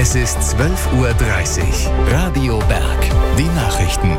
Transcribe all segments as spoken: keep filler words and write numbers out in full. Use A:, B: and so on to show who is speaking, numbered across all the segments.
A: Es ist zwölf Uhr dreißig. Radio Berg. Die Nachrichten.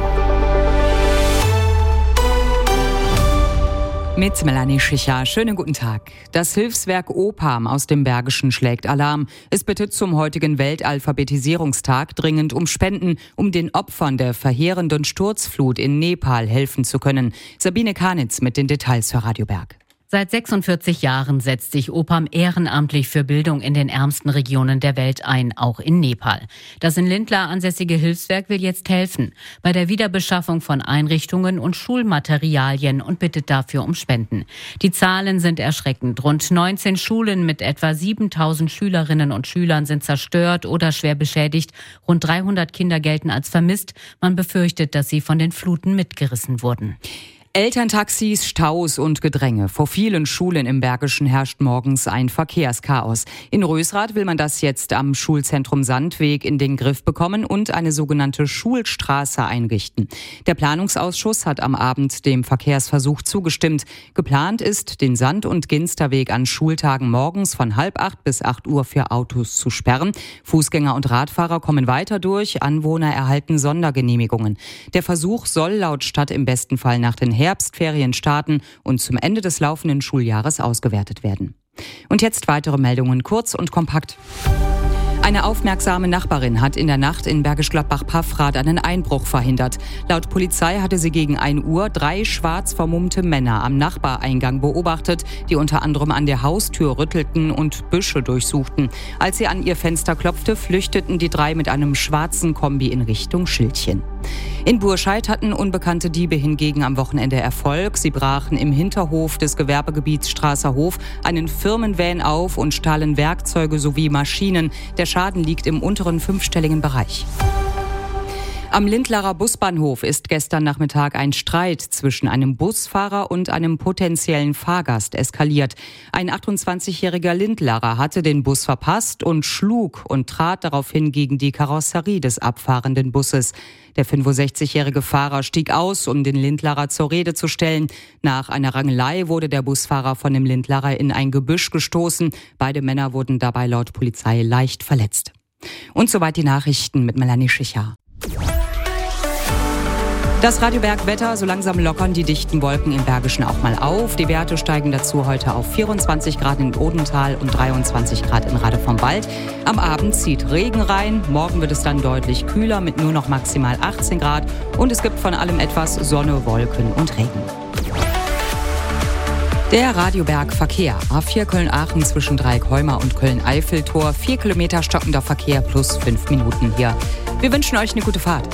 B: Mit Melanie Schicher. Schönen guten Tag. Das Hilfswerk OPAM aus dem Bergischen schlägt Alarm. Es bittet zum heutigen Weltalphabetisierungstag dringend um Spenden, um den Opfern der verheerenden Sturzflut in Nepal helfen zu können. Sabine Kanitz mit den Details für Radio Berg.
C: Seit sechsundvierzig Jahren setzt sich OPAM ehrenamtlich für Bildung in den ärmsten Regionen der Welt ein, auch in Nepal. Das in Lindlar ansässige Hilfswerk will jetzt helfen bei der Wiederbeschaffung von Einrichtungen und Schulmaterialien und bittet dafür um Spenden. Die Zahlen sind erschreckend. Rund neunzehn Schulen mit etwa siebentausend Schülerinnen und Schülern sind zerstört oder schwer beschädigt. Rund dreihundert Kinder gelten als vermisst. Man befürchtet, dass sie von den Fluten mitgerissen wurden.
B: Elterntaxis, Staus und Gedränge. Vor vielen Schulen im Bergischen herrscht morgens ein Verkehrschaos. In Rösrath will man das jetzt am Schulzentrum Sandweg in den Griff bekommen und eine sogenannte Schulstraße einrichten. Der Planungsausschuss hat am Abend dem Verkehrsversuch zugestimmt. Geplant ist, den Sand- und Ginsterweg an Schultagen morgens von halb acht bis acht Uhr für Autos zu sperren. Fußgänger und Radfahrer kommen weiter durch, Anwohner erhalten Sondergenehmigungen. Der Versuch soll laut Stadt im besten Fall nach den Herbstferien starten und zum Ende des laufenden Schuljahres ausgewertet werden. Und jetzt weitere Meldungen, kurz und kompakt. Eine aufmerksame Nachbarin hat in der Nacht in Bergisch Gladbach-Paffrath einen Einbruch verhindert. Laut Polizei hatte sie gegen ein Uhr drei schwarz vermummte Männer am Nachbareingang beobachtet, die unter anderem an der Haustür rüttelten und Büsche durchsuchten. Als sie an ihr Fenster klopfte, flüchteten die drei mit einem schwarzen Kombi in Richtung Schildchen. In Burscheid hatten unbekannte Diebe hingegen am Wochenende Erfolg. Sie brachen im Hinterhof des Gewerbegebiets Strasser Hof einen Firmenvan auf und stahlen Werkzeuge sowie Maschinen. Der Schaden liegt im unteren fünfstelligen Bereich. Am Lindlarer Busbahnhof ist gestern Nachmittag ein Streit zwischen einem Busfahrer und einem potenziellen Fahrgast eskaliert. Ein achtundzwanzigjähriger Lindlarer hatte den Bus verpasst und schlug und trat daraufhin gegen die Karosserie des abfahrenden Busses. Der fünfundsechzigjährige Fahrer stieg aus, um den Lindlarer zur Rede zu stellen. Nach einer Rangelei wurde der Busfahrer von dem Lindlarer in ein Gebüsch gestoßen. Beide Männer wurden dabei laut Polizei leicht verletzt. Und soweit die Nachrichten mit Melanie Schicher. Das Radio Berg Wetter, so langsam lockern die dichten Wolken im Bergischen auch mal auf. Die Werte steigen dazu heute auf vierundzwanzig Grad in Odenthal und dreiundzwanzig Grad in Rade vom Wald. Am Abend zieht Regen rein, morgen wird es dann deutlich kühler mit nur noch maximal achtzehn Grad und es gibt von allem etwas Sonne, Wolken und Regen. Der Radio Berg Verkehr. A vier Köln-Aachen zwischen Dreieck-Heuma und Köln-Eiffeltor. Vier Kilometer stockender Verkehr plus fünf Minuten hier. Wir wünschen euch eine gute Fahrt.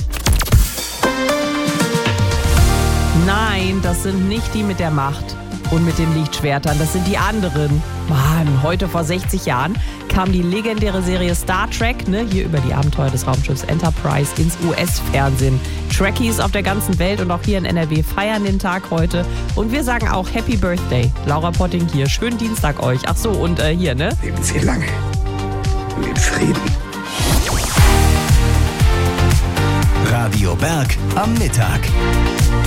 D: Nein, das sind nicht die mit der Macht und mit den Lichtschwertern, das sind die anderen. Mann, heute vor sechzig Jahren kam die legendäre Serie Star Trek, ne, hier über die Abenteuer des Raumschiffs Enterprise ins U S-Fernsehen. Trekkies auf der ganzen Welt und auch hier in N R W feiern den Tag heute. Und wir sagen auch Happy Birthday. Laura Potting hier, schönen Dienstag euch. Ach so, und äh, hier, ne?
E: Leben Sie lange und in Frieden.
A: Radio Berg am Mittag.